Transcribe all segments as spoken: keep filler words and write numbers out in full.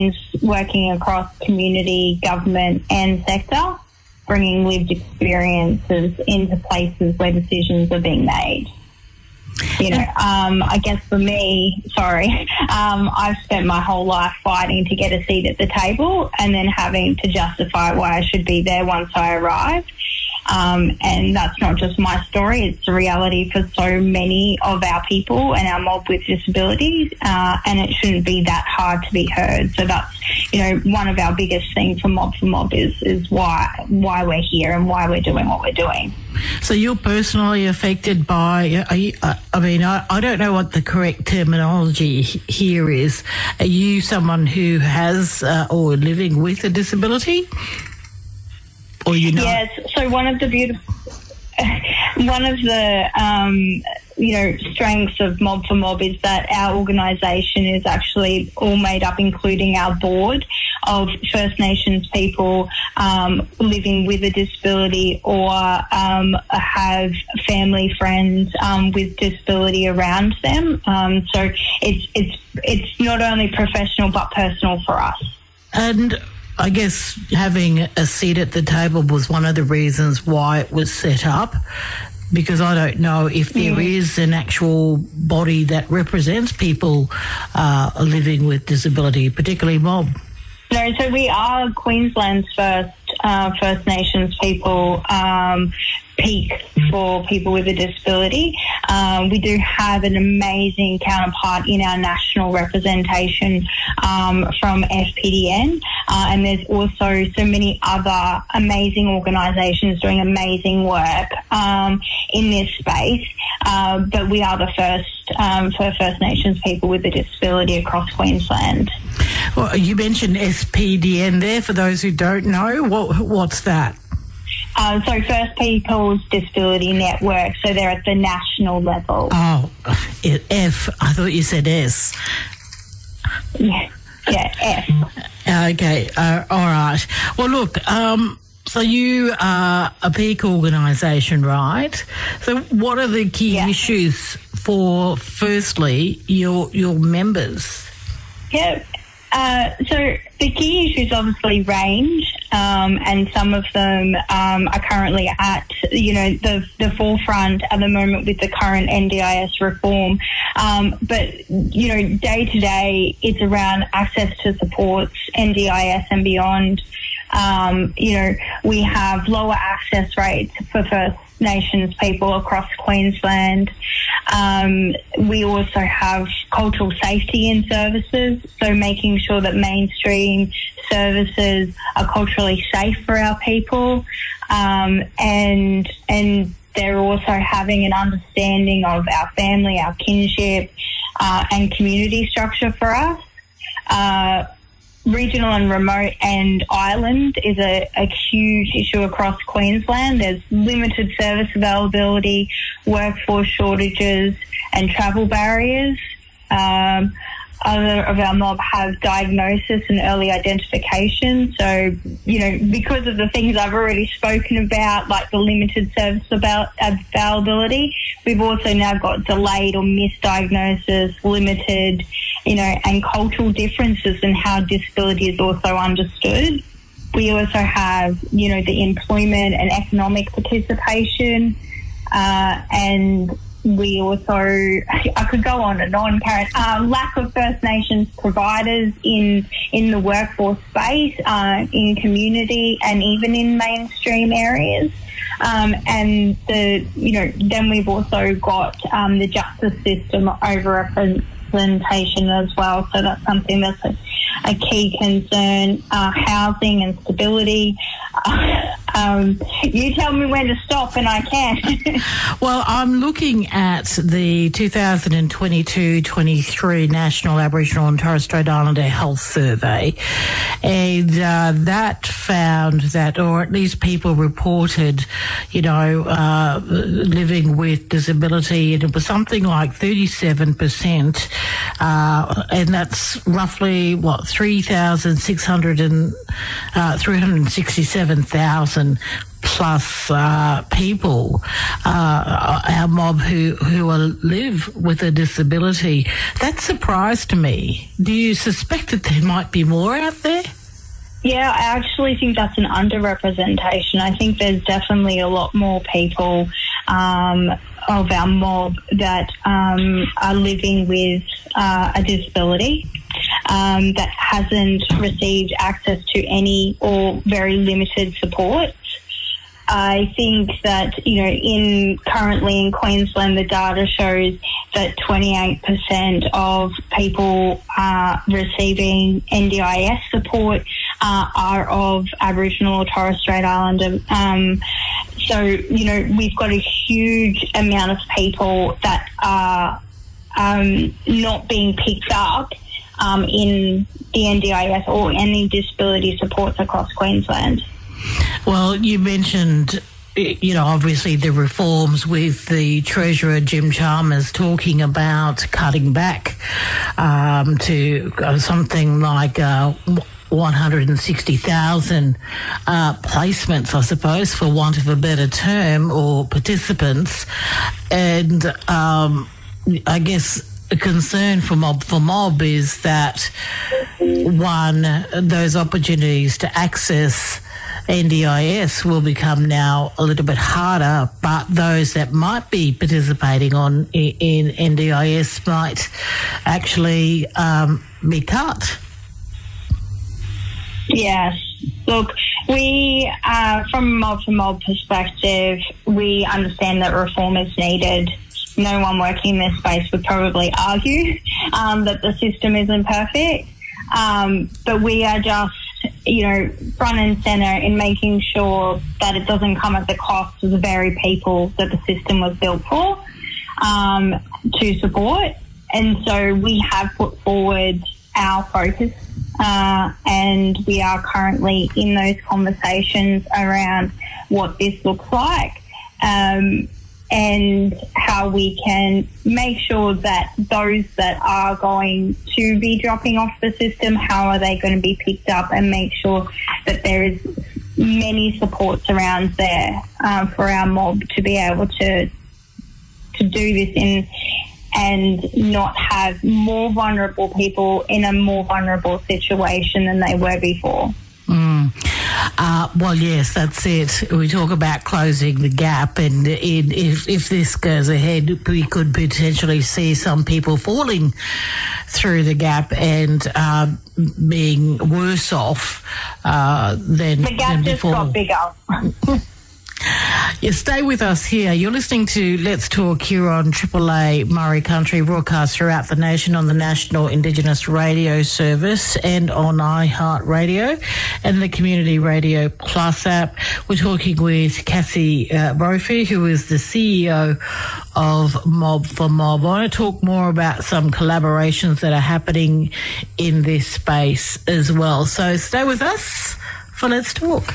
working across community, government and sector, bringing lived experiences into places where decisions are being made. You know, um, I guess for me, sorry, um, I've spent my whole life fighting to get a seat at the table and then having to justify why I should be there once I arrive. Um, and that's not just my story, it's the reality for so many of our people and our mob with disabilities, uh, and it shouldn't be that hard to be heard. So that's, you know, one of our biggest things for Mob for Mob is, is why, why we're here and why we're doing what we're doing. So you're personally affected by, are you, uh, I mean, I, I don't know what the correct terminology here is. Are you someone who has uh, or living with a disability? Or you know? Yes. So one of the beautiful, one of the um, you know strengths of Mob for Mob is that our organisation is actually all made up, including our board, of First Nations people um, living with a disability or um, have family friends um, with disability around them. Um, so it's it's it's not only professional but personal for us. And I guess having a seat at the table was one of the reasons why it was set up, because I don't know if there mm. is an actual body that represents people uh, living with disability, particularly Mob. No, so we are Queensland's first uh, First Nations people um, peak for people with a disability. Um, we do have an amazing counterpart in our national representation um, from F P D N, uh, and there's also so many other amazing organisations doing amazing work um, in this space, uh, but we are the first um, for First Nations people with a disability across Queensland. Well, you mentioned S P D N there. For those who don't know, what what's that? Uh, so First People's Disability Network, so they're at the national level. Oh, F. I thought you said S. Yeah, yeah, F. Okay, uh, all right. Well, look, um, so you are a peak organisation, right? So what are the key yeah. issues for, firstly, your your members? Yeah. Uh, so the key issues obviously range, um, and some of them um, are currently at, you know, the the forefront at the moment with the current N D I S reform. Um, but, you know, day to day, it's around access to supports, N D I S and beyond. Um, you know, we have lower access rates for First Nations people across Queensland. Um, we also have cultural safety in services, so making sure that mainstream services are culturally safe for our people, um, and and they're also having an understanding of our family, our kinship, uh, and community structure for us. Uh, Regional and remote and island is a, a huge issue across Queensland. There's limited service availability, workforce shortages and travel barriers. Um, other of our mob have diagnosis and early identification. So, you know, because of the things I've already spoken about, like the limited service about availability, we've also now got delayed or misdiagnosis, limited, you know, and cultural differences in how disability is also understood. We also have, you know, the employment and economic participation, uh, and we also, I could go on and on, Karen, uh, lack of First Nations providers in in the workforce space, uh, in community and even in mainstream areas. Um, and the, you know, then we've also got um, the justice system over-representation as well. So that's something that's a, a key concern. Uh, housing and stability. Uh, um, you tell me when to stop and I can. Well, I'm looking at the two thousand twenty-two twenty-three National Aboriginal and Torres Strait Islander Health Survey, and uh, that found that, or at least people reported, you know, uh, living with disability, and it was something like thirty-seven percent, uh, and that's roughly, what, three thousand six hundred and uh, three hundred sixty-seven thousand thousand plus uh, people, uh, our mob who, who are, live with a disability. That surprised me. Do you suspect that there might be more out there? Yeah, I actually think that's an underrepresentation. I think there's definitely a lot more people um, of our mob that um, are living with uh, a disability um, that hasn't received access to any or very limited support. I think that, you know, in currently in Queensland, the data shows that twenty-eight percent of people uh, receiving N D I S support uh, are of Aboriginal or Torres Strait Islander. Um, so, you know, we've got a huge amount of people that are um, not being picked up um, in the N D I S or any disability supports across Queensland. Well, you mentioned, you know, obviously the reforms with the Treasurer, Jim Chalmers, talking about cutting back um, to something like uh, one hundred sixty thousand uh, placements, I suppose, for want of a better term, or participants. And um, I guess a concern for Mob for Mob is that, one, those opportunities to access N D I S will become now a little bit harder, but those that might be participating on in, in N D I S might actually um, be cut. Yes. Look, we, uh, from a Mob for Mob perspective, we understand that reform is needed. No one working in this space would probably argue um, that the system isn't perfect, um, but we are just, you know, front and centre in making sure that it doesn't come at the cost of the very people that the system was built for um, to support. And so we have put forward our focus uh, and we are currently in those conversations around what this looks like um, and how we can make sure that those that are going to be dropping off the system, how are they going to be picked up, and make sure that there is many supports around there um, for our mob to be able to to do this in and not have more vulnerable people in a more vulnerable situation than they were before. Mm. Uh, well, yes, that's it. We talk about closing the gap, and in, if, if this goes ahead, we could potentially see some people falling through the gap and uh, being worse off uh, than, the gap than just before. got bigger. Yeah, stay with us here. You're listening to Let's Talk here on Triple A Murray Country, broadcast throughout the nation on the National Indigenous Radio Service and on iHeartRadio and the Community Radio Plus app. We're talking with Cassie uh, Brophy, who is the C E O of Mob for Mob. I want to talk more about some collaborations that are happening in this space as well. So stay with us for Let's Talk.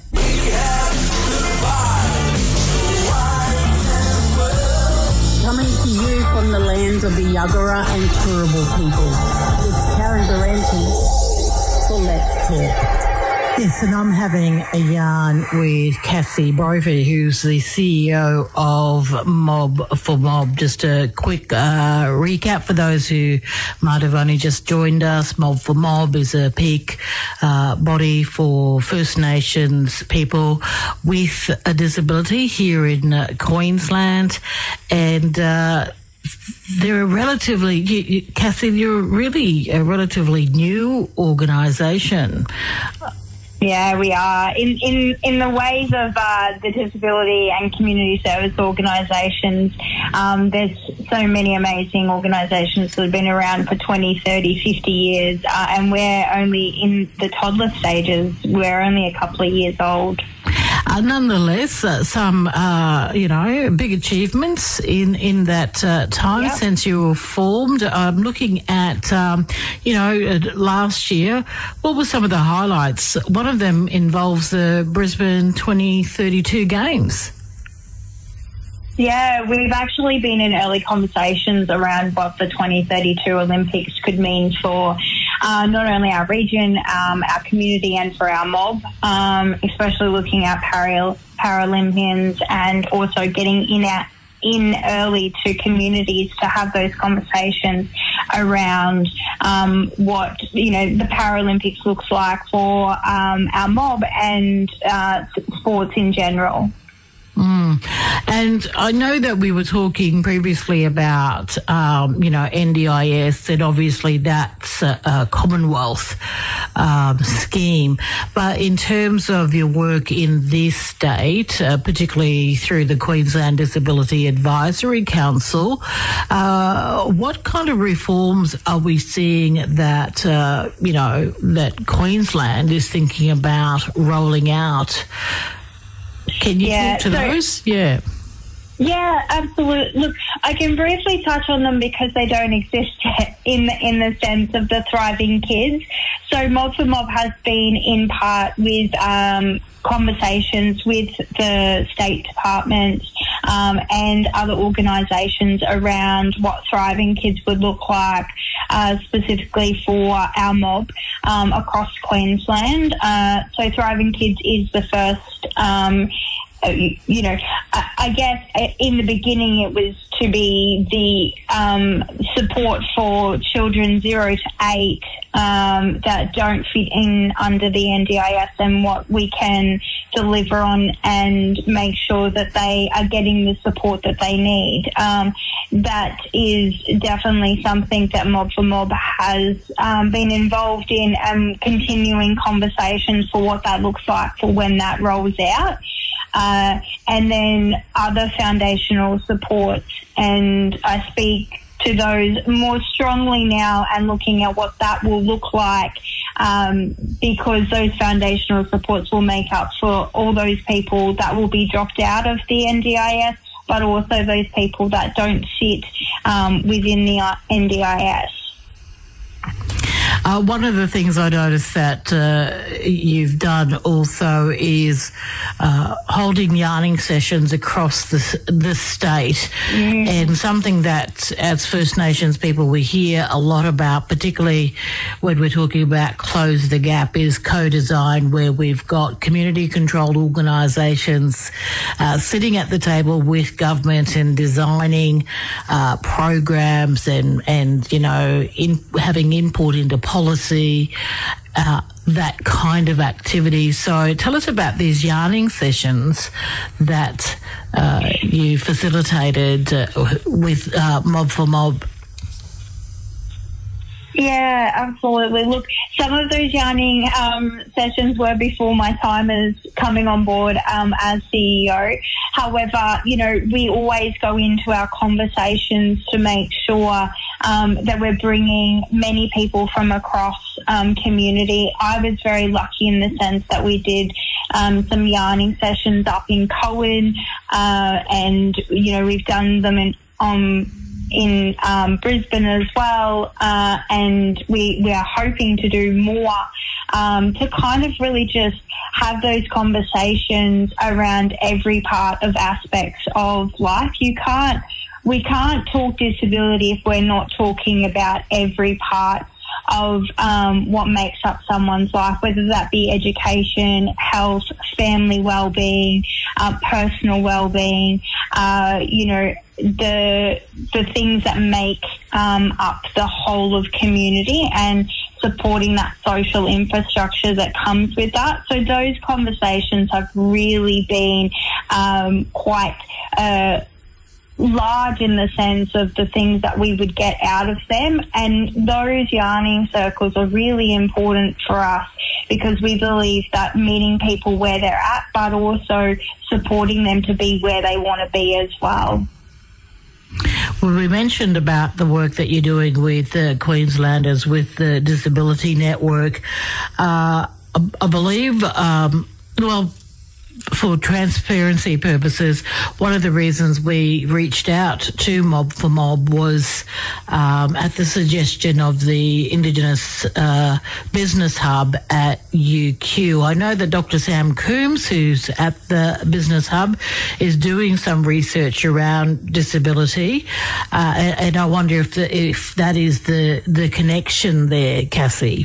Coming to you from the lands of the Yuggera and Turrbal peoples, it's Karen Durante for Let's Talk. Yes, and I'm having a yarn with Cassie Brophy, who's the C E O of Mob for Mob. Just a quick uh, recap for those who might have only just joined us. Mob for Mob is a peak uh, body for First Nations people with a disability here in uh, Queensland, and uh, they're a relatively, you, you, Cassie, you're really a relatively new organisation. Yeah, we are. In in, in the ways of uh, the disability and community service organisations, um, there's so many amazing organisations that have been around for twenty, thirty, fifty years, uh, and we're only in the toddler stages. We're only a couple of years old. Uh, nonetheless, uh, some, uh, you know, big achievements in, in that uh, time yep. since you were formed. I'm looking at, um, you know, last year, what were some of the highlights? One of them involves the Brisbane twenty thirty-two Games. Yeah, we've actually been in early conversations around what the twenty thirty-two Olympics could mean for uh, not only our region, um, our community, and for our mob, um, especially looking at para- Paralympians and also getting in at in early to communities to have those conversations around um, what, you know, the Paralympics looks like for um, our mob and uh, sports in general. Mm. And I know that we were talking previously about, um, you know, N D I S, and obviously that's a, a Commonwealth um, scheme. But in terms of your work in this state, uh, particularly through the Queensland Disability Advisory Council, uh, what kind of reforms are we seeing that, uh, you know, that Queensland is thinking about rolling out? Can you yeah, talk to so, those? Yeah. Yeah, absolutely. Look, I can briefly touch on them because they don't exist yet in the, in the sense of the Thriving Kids. So Mob for Mob has been in part with um, conversations with the State Department um, and other organisations around what Thriving Kids would look like, uh, specifically for our mob um, across Queensland. Uh, so Thriving Kids is the first um you know, I, I guess in the beginning it was to be the um, support for children zero to eight um, that don't fit in under the N D I S, and what we can deliver on and make sure that they are getting the support that they need. Um, that is definitely something that Mob for Mob has um, been involved in, and continuing conversations for what that looks like for when that rolls out. Uh, and then other foundational supports, and I speak to those more strongly now and looking at what that will look like, um, because those foundational supports will make up for all those people that will be dropped out of the N D I S, but also those people that don't sit um, within the N D I S. Uh, one of the things I noticed that uh, you've done also is uh, holding yarning sessions across the, the state, mm. and something that as First Nations people we hear a lot about, particularly when we're talking about Close the Gap, is co-design, where we've got community-controlled organisations uh, sitting at the table with government and designing uh, programs and, and you know, in, having input into policy, uh, that kind of activity. So tell us about these yarning sessions that uh, you facilitated uh, with uh, Mob for Mob. Yeah, absolutely. Look, some of those yarning um, sessions were before my time as coming on board um, as C E O. However, you know, we always go into our conversations to make sure um, that we're bringing many people from across um, community. I was very lucky in the sense that we did um, some yarning sessions up in Cowan, uh, and, you know, we've done them in um, in um, Brisbane as well, uh, and we, we are hoping to do more um, to kind of really just have those conversations around every part of aspects of life. You can't, we can't talk disability if we're not talking about every part of um, what makes up someone's life, whether that be education, health, family well-being, uh, personal well-being, uh, you know, the the things that make um, up the whole of community, and supporting that social infrastructure that comes with that. So those conversations have really been um, quite uh, large in the sense of the things that we would get out of them. And those yarning circles are really important for us because we believe that meeting people where they're at, but also supporting them to be where they want to be as well. Well, we mentioned about the work that you're doing with uh, Queenslanders with the Disability Network. Uh, I, I believe, um, well, for transparency purposes, one of the reasons we reached out to Mob for Mob was um, at the suggestion of the Indigenous uh, Business Hub at U Q. I know that Doctor Sam Coombs, who's at the Business Hub, is doing some research around disability, uh, and, and I wonder if the, if that is the the connection there, Cassie.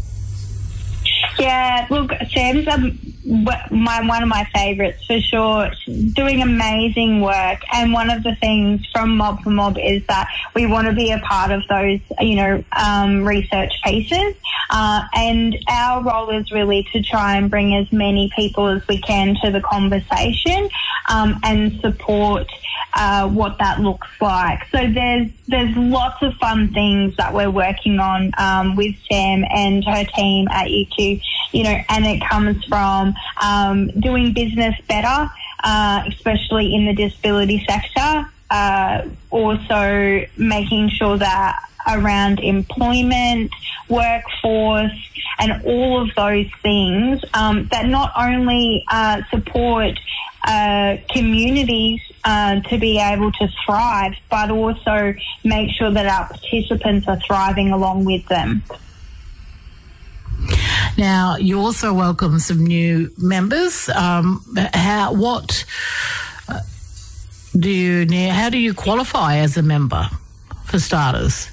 Yeah, look, Sam's um, my one of my favourites for sure, doing amazing work. And one of the things from Mob for Mob is that we want to be a part of those, you know, um, research pieces. Uh, and our role is really to try and bring as many people as we can to the conversation um, and support Uh, what that looks like. So there's there's lots of fun things that we're working on um, with Sam and her team at U Q, you know, and it comes from um, doing business better, uh, especially in the disability sector, uh, also making sure that around employment, workforce, and all of those things um, that not only uh, support uh, communities uh, to be able to thrive, but also make sure that our participants are thriving along with them. Now, you also welcome some new members. Um, how, what uh, do you, how do you qualify as a member, for starters?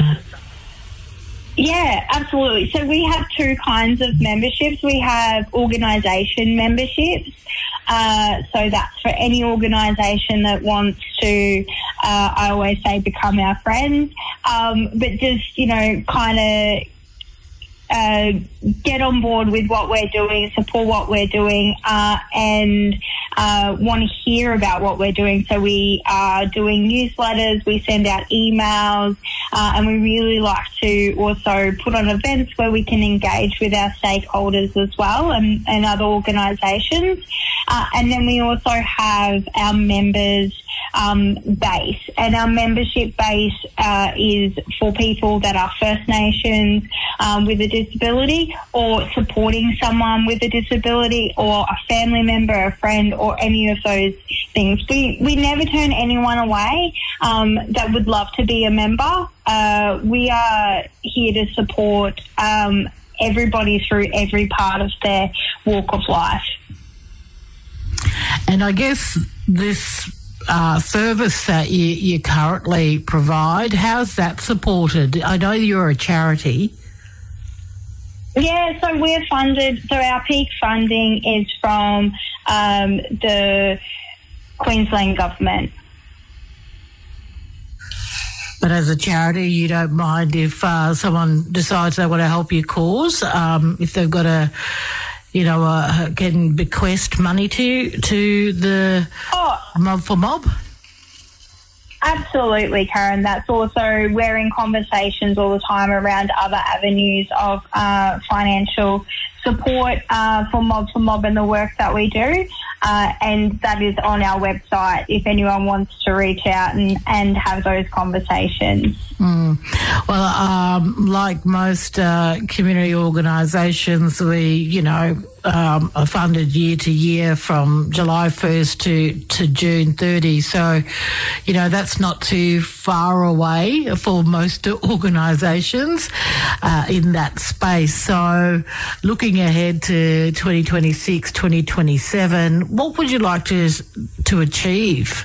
Yeah, absolutely. So we have two kinds of memberships. We have organisation memberships. Uh, so that's for any organisation that wants to, uh, I always say, become our friends, um, but just, you know, kind of uh, get on board with what we're doing, support what we're doing, uh, and uh, want to hear about what we're doing. So we are doing newsletters, we send out emails, uh, and we really like to also put on events where we can engage with our stakeholders as well and, and other organisations. Uh, and then we also have our members um, base, and our membership base uh, is for people that are First Nations um, with a disability, or supporting someone with a disability, or a family member, a friend, or any of those things. We we never turn anyone away um, that would love to be a member. Uh, we are here to support um, everybody through every part of their walk of life. And I guess this uh, service that you, you currently provide, how's that supported? I know you're a charity. Yeah, so we're funded, so our peak funding is from um, the Queensland government. But as a charity, you don't mind if uh, someone decides they want to help your cause, um, if they've got a, you know, uh, can bequest money to to the oh, Mob for Mob? Absolutely, Karen. That's also, we're in conversations all the time around other avenues of uh, financial support uh, for Mob for Mob and the work that we do. Uh, and that is on our website if anyone wants to reach out and, and have those conversations. Mm. Well, um, like most uh, community organisations, we, you know, um, are funded year to year from July first to, to June thirtieth. So, you know, that's not too far away for most organisations uh, in that space. So looking ahead to twenty twenty-six, twenty twenty-seven, what would you like to to achieve?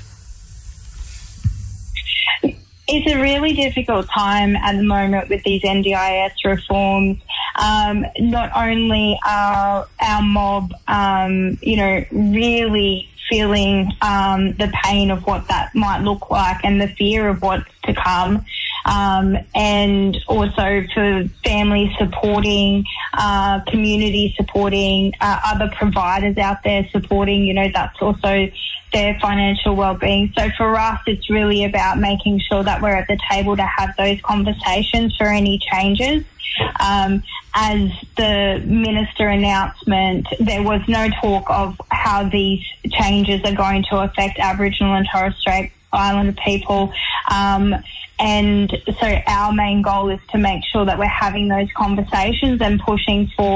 It's a really difficult time at the moment with these N D I S reforms. Um, not only are our mob, um, you know, really feeling um, the pain of what that might look like and the fear of what's to come, um, and also for families supporting, uh, community supporting, uh, other providers out there supporting, you know, that's also their financial well-being. So for us, it's really about making sure that we're at the table to have those conversations for any changes. Um, as the minister announcement, there was no talk of how these changes are going to affect Aboriginal and Torres Strait Islander people. Um, and so our main goal is to make sure that we're having those conversations and pushing for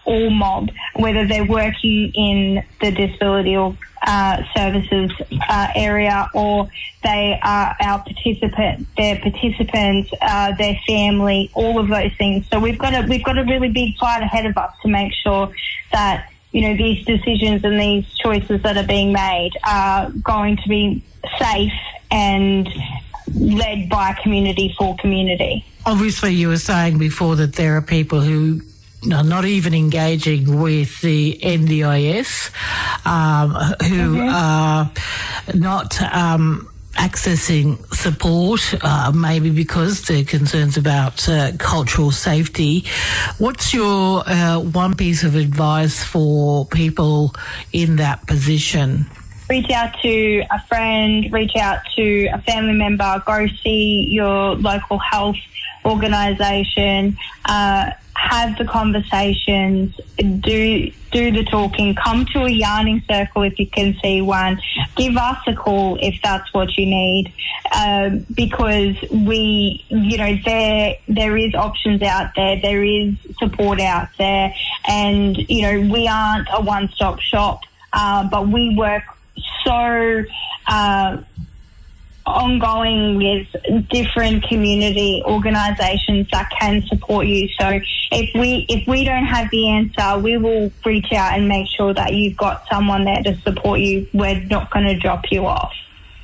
or mob, whether they're working in the disability or uh, services uh, area, or they are our participant, their participants, uh, their family, all of those things. So we've got a we've got a really big fight ahead of us to make sure that, you know, these decisions and these choices that are being made are going to be safe and led by community for community. Obviously, you were saying before that there are people who are not even engaging with the N D I S, um, who mm-hmm. are not um, accessing support, uh, maybe because they're concerns about uh, cultural safety. What's your uh, one piece of advice for people in that position? Reach out to a friend, reach out to a family member, go see your local health organisation, uh, have the conversations, do do the talking, come to a yarning circle if you can see one, give us a call if that's what you need, uh, because we, you know, there there is options out there, there is support out there, and, you know, we aren't a one-stop shop, uh, but we work so uh, ongoing with different community organisations that can support you. So if we if we don't have the answer, we will reach out and make sure that you've got someone there to support you. We're not going to drop you off.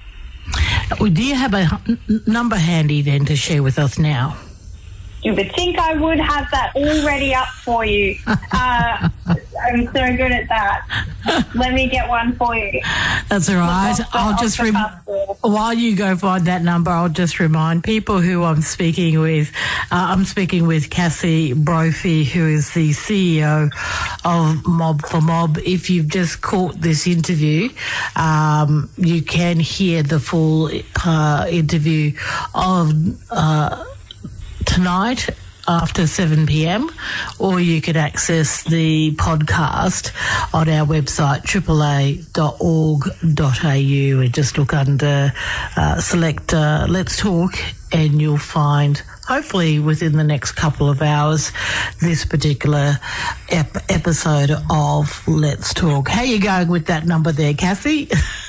Do you have a number handy then to share with us now? You would think I would have that already up for you. Uh, I'm so good at that. Let me get one for you. That's all right. The, I'll just rem- while you go find that number, I'll just remind people who I'm speaking with. Uh, I'm speaking with Cassie Brophy, who is the C E O of Mob for Mob. If you've just caught this interview, um, you can hear the full uh, interview of Uh, tonight after seven p.m, or you could access the podcast on our website, triple a dot org dot a u, and just look under uh, select uh, Let's Talk, and you'll find, hopefully within the next couple of hours, this particular ep- episode of Let's Talk. How are you going with that number there, Cassie?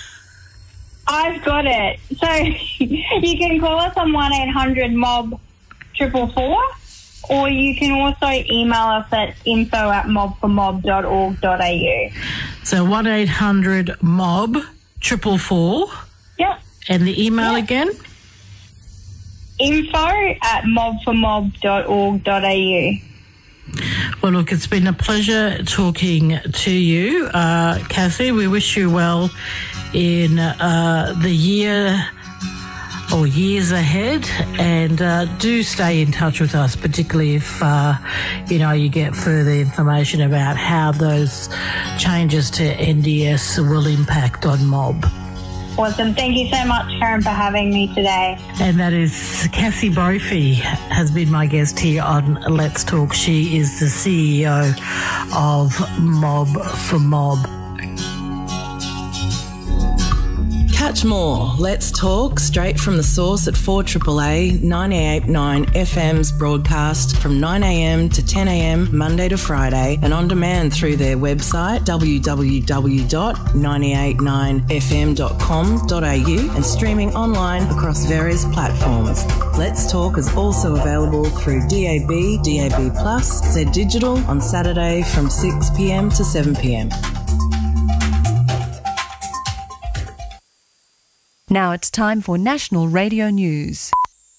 I've got it. So you can call us on one eight hundred mob triple four, or you can also email us at info at mob for mob dot org dot a u. So one eight hundred mob triple four. Yep. And the email yep. again? Info at mob for mob dot org dot a u. Well, look, it's been a pleasure talking to you, uh, Cassie. We wish you well in uh, the year or years ahead, and uh, do stay in touch with us, particularly if uh, you know you get further information about how those changes to N D S will impact on Mob. Awesome. Thank you so much, Karen, for having me today. And that is Cassie Brophy has been my guest here on Let's Talk. She is the C E O of Mob for Mob. Catch more Let's Talk straight from the source at four A A A ninety-eight point nine F M's broadcast from nine a.m. to ten a.m. Monday to Friday, and on demand through their website w w w dot nine eight nine f m dot com dot a u and streaming online across various platforms. Let's Talk is also available through D A B, D A B Plus, Z Digital on Saturday from six p.m. to seven p.m. Now it's time for National Radio News.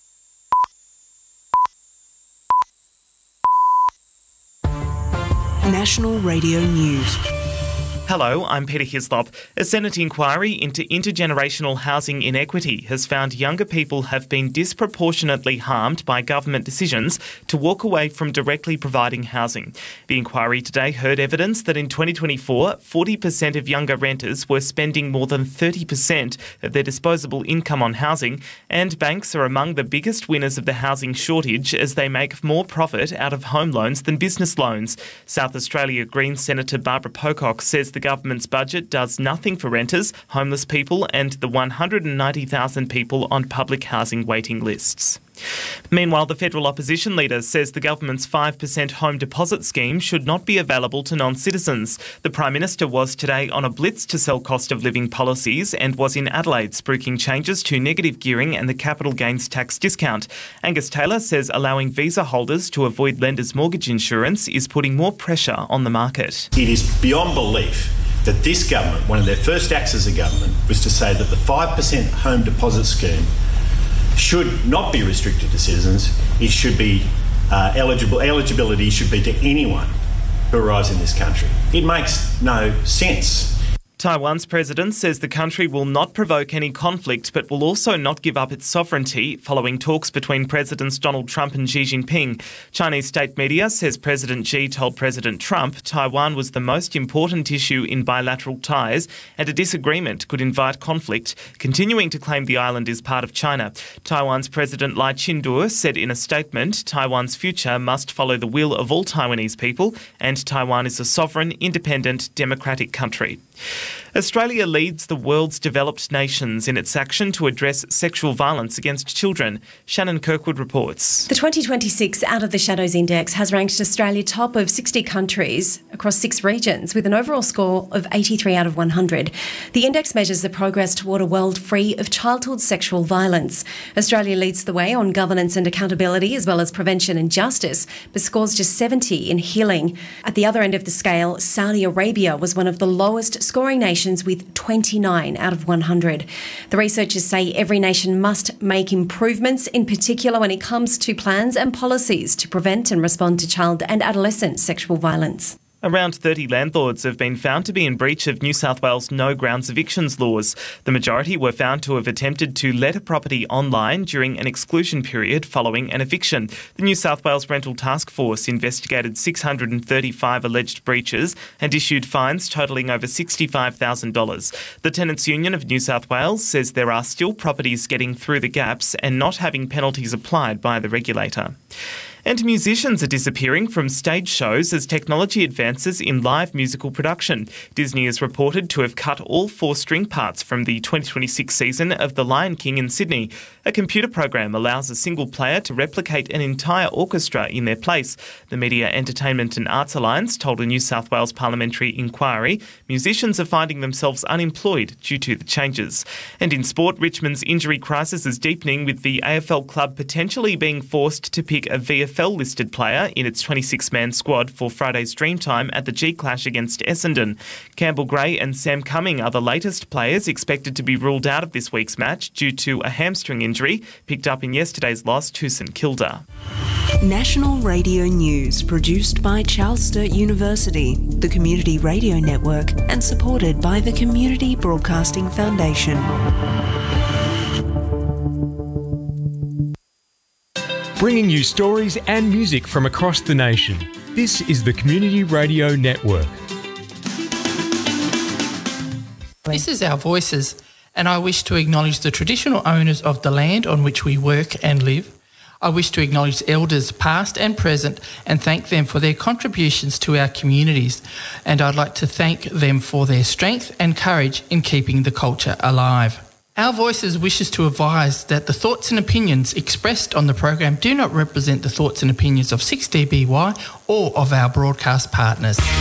National Radio News. Hello, I'm Peter Hislop. A Senate inquiry into intergenerational housing inequity has found younger people have been disproportionately harmed by government decisions to walk away from directly providing housing. The inquiry today heard evidence that in twenty twenty-four, forty percent of younger renters were spending more than thirty percent of their disposable income on housing, and banks are among the biggest winners of the housing shortage as they make more profit out of home loans than business loans. South Australia Greens Senator Barbara Pocock says the government's budget does nothing for renters, homeless people and the one hundred ninety thousand people on public housing waiting lists. Meanwhile, the federal opposition leader says the government's five percent home deposit scheme should not be available to non-citizens. The Prime Minister was today on a blitz to sell cost of living policies and was in Adelaide spruiking changes to negative gearing and the capital gains tax discount. Angus Taylor says allowing visa holders to avoid lenders' mortgage insurance is putting more pressure on the market. It is beyond belief that this government, one of their first acts as a government, was to say that the five percent home deposit scheme should not be restricted to citizens. It should be uh, eligible. Eligibility should be to anyone who arrives in this country. It makes no sense. Taiwan's president says the country will not provoke any conflict but will also not give up its sovereignty following talks between Presidents Donald Trump and Xi Jinping. Chinese state media says President Xi told President Trump Taiwan was the most important issue in bilateral ties and a disagreement could invite conflict, continuing to claim the island is part of China. Taiwan's President Lai Ching-te said in a statement Taiwan's future must follow the will of all Taiwanese people and Taiwan is a sovereign, independent, democratic country. Australia leads the world's developed nations in its action to address sexual violence against children. Shannon Kirkwood reports. The twenty twenty-six Out of the Shadows Index has ranked Australia top of sixty countries across six regions with an overall score of eighty-three out of one hundred. The index measures the progress toward a world free of childhood sexual violence. Australia leads the way on governance and accountability as well as prevention and justice, but scores just seventy in healing. At the other end of the scale, Saudi Arabia was one of the lowest scoring nations with twenty-nine out of one hundred. The researchers say every nation must make improvements, in particular when it comes to plans and policies to prevent and respond to child and adolescent sexual violence. Around thirty landlords have been found to be in breach of New South Wales no grounds evictions laws. The majority were found to have attempted to let a property online during an exclusion period following an eviction. The New South Wales Rental Task Force investigated six hundred thirty-five alleged breaches and issued fines totalling over sixty-five thousand dollars. The Tenants' Union of New South Wales says there are still properties getting through the gaps and not having penalties applied by the regulator. And musicians are disappearing from stage shows as technology advances in live musical production. Disney is reported to have cut all four string parts from the twenty twenty-six season of The Lion King in Sydney. A computer program allows a single player to replicate an entire orchestra in their place. The Media, Entertainment and Arts Alliance told a New South Wales parliamentary inquiry musicians are finding themselves unemployed due to the changes. And in sport, Richmond's injury crisis is deepening with the A F L club potentially being forced to pick a V F L-listed player in its twenty-six man squad for Friday's Dreamtime at the G-Clash against Essendon. Campbell Gray and Sam Cumming are the latest players expected to be ruled out of this week's match due to a hamstring injury picked up in yesterday's loss to St Kilda. National Radio News, produced by Charles Sturt University, the Community Radio Network, and supported by the Community Broadcasting Foundation. Bringing you stories and music from across the nation. This is the Community Radio Network. This is Our Voices, and I wish to acknowledge the traditional owners of the land on which we work and live. I wish to acknowledge elders past and present and thank them for their contributions to our communities. And I'd like to thank them for their strength and courage in keeping the culture alive. Our Voices wishes to advise that the thoughts and opinions expressed on the program do not represent the thoughts and opinions of six D B Y or of our broadcast partners.